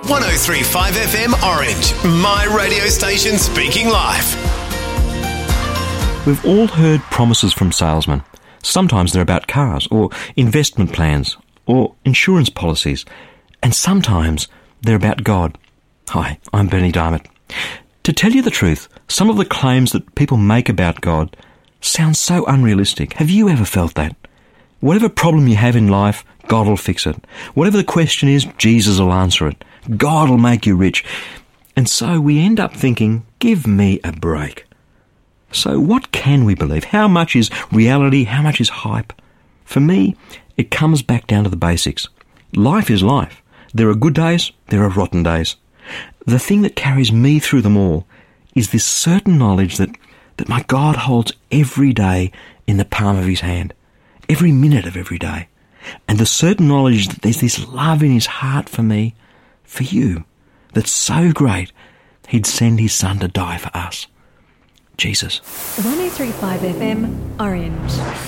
103.5 FM Orange, my radio station speaking life. We've all heard promises from salesmen. Sometimes they're about cars or investment plans or insurance policies. And sometimes they're about God. Hi, I'm Bernie Diamond. To tell you the truth, some of the claims that people make about God sound so unrealistic. Have you ever felt that? Whatever problem you have in life, God will fix it. Whatever the question is, Jesus will answer it. God will make you rich. And so we end up thinking, give me a break. So what can we believe? How much is reality? How much is hype? For me, it comes back down to the basics. Life is life. There are good days, there are rotten days. The thing that carries me through them all is this certain knowledge that my God holds every day in the palm of his hand, every minute of every day. And the certain knowledge that there's this love in his heart for me, for you, that's so great, he'd send his son to die for us. Jesus. 103.5 FM Orange.